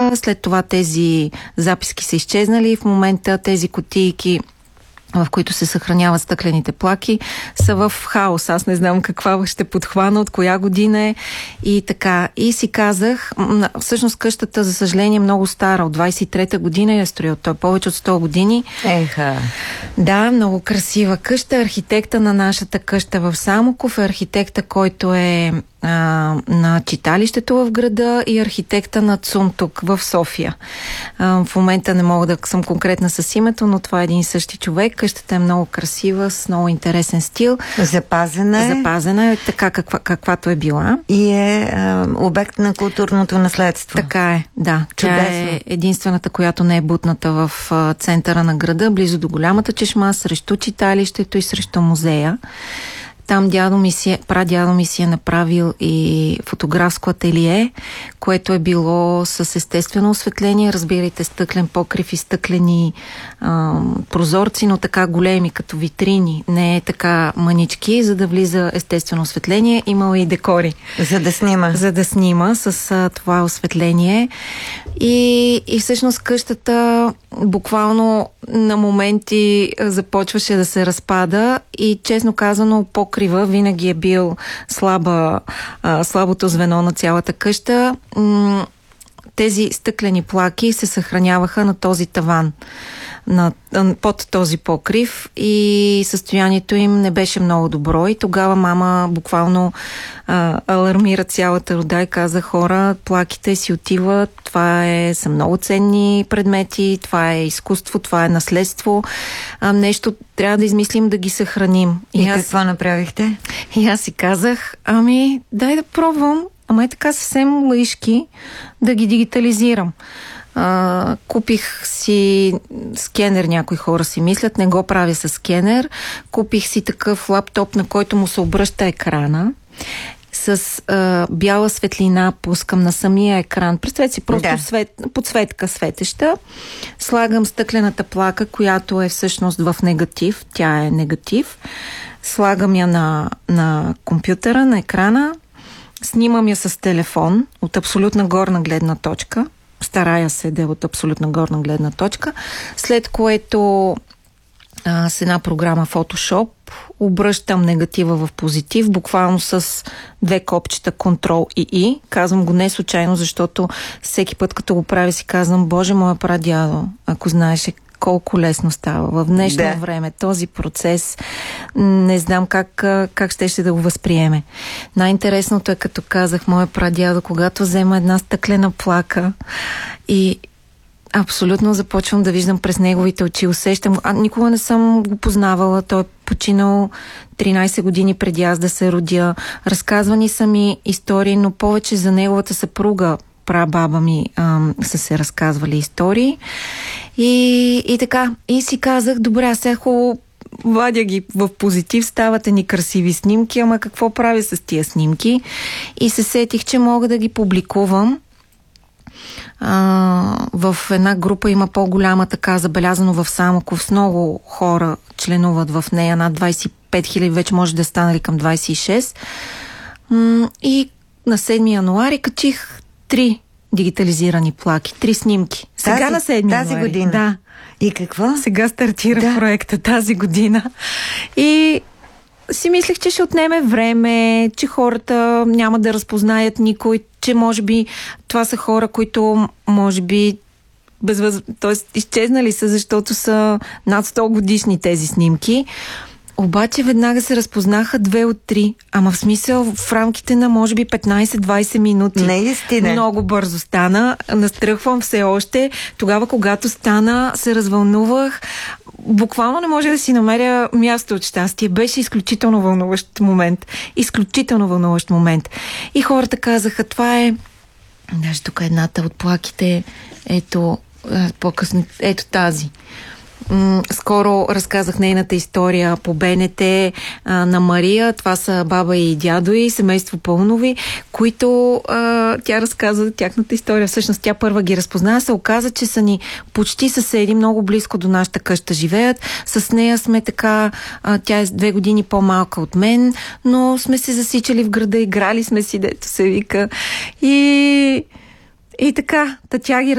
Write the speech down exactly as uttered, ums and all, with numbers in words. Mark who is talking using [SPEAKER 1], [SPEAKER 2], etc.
[SPEAKER 1] изчезнаха, след това тези записки са изчезнали, в момента тези кутийки, в които се съхраняват стъклените плаки, са в хаос. Аз не знам каква ще подхвана, от коя година е и така. И си казах, всъщност къщата, за съжаление, е много стара. От двайсет и трета година я строил. Той повече от сто години.
[SPEAKER 2] Еха.
[SPEAKER 1] Да, много красива къща. Архитекта на нашата къща в Самоков е архитекта, който е а, на читалището в града, и архитекта на ЦУМ тук в София. А, в момента не мога да съм конкретна с името, но това е един и същи човек. Къщата е много красива, с много интересен стил.
[SPEAKER 2] Запазена е.
[SPEAKER 1] Запазена е така, каква, каквато е била.
[SPEAKER 2] И е а, обект на културното наследство.
[SPEAKER 1] Така е, да. Чудесно. Тя е единствената, която не е бутната в а, центъра на града, близо до голямата чешма, срещу читалището и срещу музея. Там дядо ми си, прадядо ми си е направил и фотографско ателие, което е било с естествено осветление, разбирайте, стъклен покрив и стъклени а, прозорци, но така големи, като витрини, не е така мънички, за да влиза естествено осветление. Имала и декори.
[SPEAKER 2] За да снима.
[SPEAKER 1] За да снима с а, това осветление. И, и всъщност къщата буквално на моменти започваше да се разпада и, честно казано, покрива винаги е бил слаба, а, слабото звено на цялата къща. М- тези стъклени плаки се съхраняваха на този таван, на, под този покрив, и състоянието им не беше много добро. И тогава мама буквално а, алармира цялата рода и каза: хора, плаките си отиват, това е, са много ценни предмети, това е изкуство, това е наследство, а, нещо трябва да измислим да ги съхраним.
[SPEAKER 2] И, и
[SPEAKER 1] аз,
[SPEAKER 2] какво направихте?
[SPEAKER 1] И аз си казах: ами дай да пробвам, ама е така съвсем лаишки, да ги дигитализирам. Uh, купих си скенер, някои хора си мислят, не го правя с скенер. Купих си такъв лаптоп, на който му се обръща екрана. С uh, бяла светлина пускам на самия екран. Представете си, просто да. свет, подсветка светеща. Слагам стъклената плака, която е всъщност в негатив. Тя е негатив. Слагам я на, на компютъра, на екрана. Снимам я с телефон от абсолютна горна гледна точка. Старая се да е от абсолютна горна гледна точка, след което а, с една програма Photoshop обръщам негатива в позитив, буквално с две копчета Control и И. Казвам го не случайно, защото всеки път, като го правя, си казвам: Боже, моя прадядо, ако знаеше колко лесно става в днешно да. време този процес, не знам как, как ще ще да го възприеме. Най-интересното е, като казах, моя прадядо, когато взема една стъклена плака и абсолютно започвам да виждам през неговите очи, усещам. А никога не съм го познавала. Той е починал тринайсет години преди аз да се родя. Разказвани са ми истории, но повече за неговата съпруга, прабаба ми, ам, са се разказвали истории. И, и така, и си казах: добре, аз сега хубаво вадя ги в позитив, стават ни красиви снимки, ама какво правя с тия снимки? И се сетих, че мога да ги публикувам. А, в една група има по-голяма, така забелязано в Самоков, с много хора членуват в нея, над двайсет и пет хиляди, вече може да станали към двайсет и шест. М- и на седми януари качих три дигитализирани плаки, три снимки. Сега
[SPEAKER 2] тази,
[SPEAKER 1] на седми
[SPEAKER 2] тази
[SPEAKER 1] януари.
[SPEAKER 2] година?
[SPEAKER 1] Да.
[SPEAKER 2] И какво?
[SPEAKER 1] Сега стартира
[SPEAKER 2] да.
[SPEAKER 1] проекта тази година. И си мислех, че ще отнеме време, че хората няма да разпознаят никой, че може би това са хора, които може би безвъз... Тоест, изчезнали са, защото са над сто годишни тези снимки. Обаче веднага се разпознаха две от три. Ама в смисъл в рамките на може би петнайсет-двайсет минути.
[SPEAKER 2] Наистина.
[SPEAKER 1] Много бързо стана. Настръхвам все още. Тогава, когато стана, се развълнувах. Буквално не може да си намеря място от щастие. Беше изключително вълнуващ момент. Изключително вълнуващ момент. И хората казаха: това е... Даже тук едната от плаките, ето, по-късно, ето тази. Скоро разказах нейната история по БНТ а, на Мария. Това са баба и дядо и семейство Пълнови, които а, тя разказа тяхната история. Всъщност тя първа ги разпозна. Се оказа, че са ни почти съседи, много близко до нашата къща живеят. С нея сме така, а, тя е две години по-малка от мен, но сме се засичали в града, играли сме си, дето се вика. И, и така, та тя ги